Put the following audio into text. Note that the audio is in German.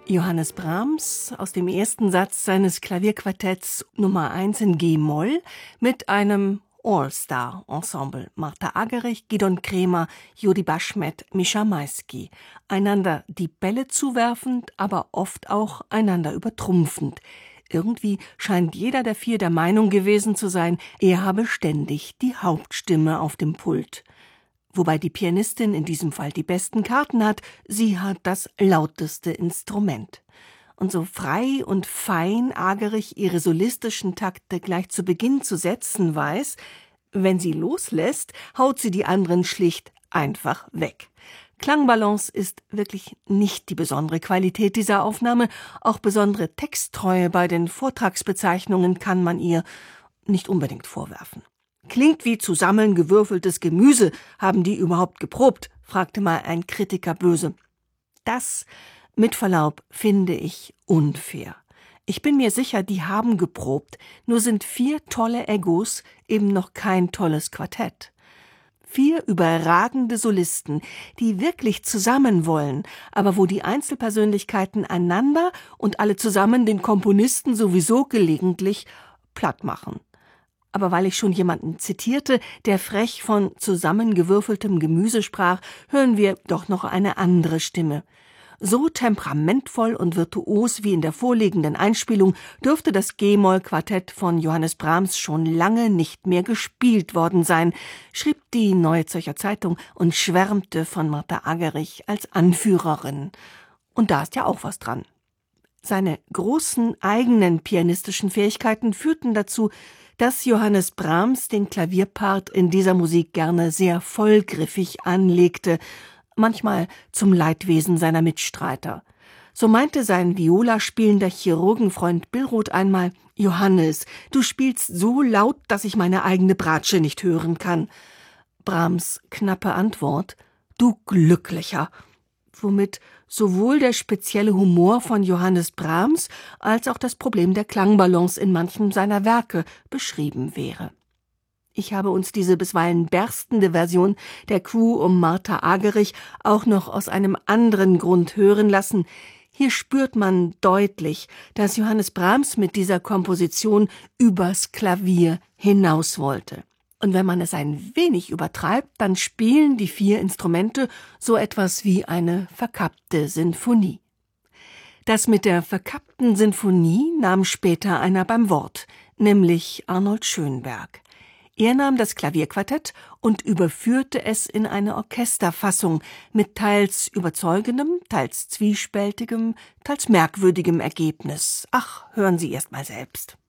Johannes Brahms aus dem ersten Satz seines Klavierquartetts Nummer 1 in G-Moll mit einem All-Star-Ensemble. Martha Argerich, Gidon Kremer, Jody Baschmet, Mischa Maisky. Einander die Bälle zuwerfend, aber oft auch einander übertrumpfend. Irgendwie scheint jeder der vier der Meinung gewesen zu sein, er habe ständig die Hauptstimme auf dem Pult. Wobei die Pianistin in diesem Fall die besten Karten hat, sie hat das lauteste Instrument. Und so frei und fein Argerich ihre solistischen Takte gleich zu Beginn zu setzen weiß, wenn sie loslässt, haut sie die anderen schlicht einfach weg. Klangbalance ist wirklich nicht die besondere Qualität dieser Aufnahme, auch besondere Texttreue bei den Vortragsbezeichnungen kann man ihr nicht unbedingt vorwerfen. »Klingt wie zusammengewürfeltes Gemüse. Haben die überhaupt geprobt?« fragte mal ein Kritiker böse. Das, mit Verlaub, finde ich unfair. Ich bin mir sicher, die haben geprobt, nur sind 4 tolle Egos eben noch kein tolles Quartett. 4 überragende Solisten, die wirklich zusammen wollen, aber wo die Einzelpersönlichkeiten einander und alle zusammen den Komponisten sowieso gelegentlich platt machen. Aber weil ich schon jemanden zitierte, der frech von zusammengewürfeltem Gemüse sprach, hören wir doch noch eine andere Stimme. So temperamentvoll und virtuos wie in der vorliegenden Einspielung dürfte das G-Moll-Quartett von Johannes Brahms schon lange nicht mehr gespielt worden sein, schrieb die Neue Zürcher Zeitung und schwärmte von Martha Argerich als Anführerin. Und da ist ja auch was dran. Seine großen eigenen pianistischen Fähigkeiten führten dazu, dass Johannes Brahms den Klavierpart in dieser Musik gerne sehr vollgriffig anlegte, manchmal zum Leidwesen seiner Mitstreiter. So meinte sein Viola spielender Chirurgenfreund Billroth einmal: »Johannes, du spielst so laut, dass ich meine eigene Bratsche nicht hören kann.« Brahms knappe Antwort: »Du Glücklicher«, womit sowohl der spezielle Humor von Johannes Brahms als auch das Problem der Klangbalance in manchem seiner Werke beschrieben wäre. Ich habe uns diese bisweilen berstende Version der Crew um Martha Argerich auch noch aus einem anderen Grund hören lassen. Hier spürt man deutlich, dass Johannes Brahms mit dieser Komposition übers Klavier hinaus wollte. Und wenn man es ein wenig übertreibt, dann spielen die 4 Instrumente so etwas wie eine verkappte Sinfonie. Das mit der verkappten Sinfonie nahm später einer beim Wort, nämlich Arnold Schönberg. Er nahm das Klavierquartett und überführte es in eine Orchesterfassung mit teils überzeugendem, teils zwiespältigem, teils merkwürdigem Ergebnis. Ach, hören Sie erst mal selbst.